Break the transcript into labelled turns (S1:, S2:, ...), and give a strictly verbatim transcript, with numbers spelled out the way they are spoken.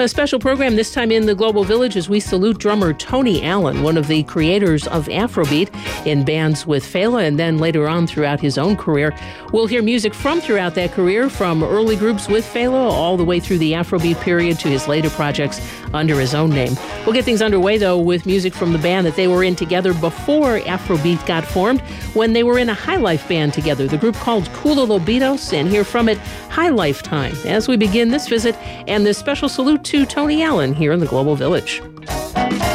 S1: A special program this time in the Global Village as we salute drummer Tony Allen, one of the creators of Afrobeat in bands with Fela and then later on throughout his own career. We'll hear music from throughout that career, from early groups with Fela all the way through the Afrobeat period to his later projects under his own name. We'll get things underway, though, with music from the band that they were in together before Afrobeat got formed, when they were in a High Life band together, the group called Kula Lobitos, and hear from it High Life Time as we begin this visit and this special salute to Tony Allen here in the Global Village.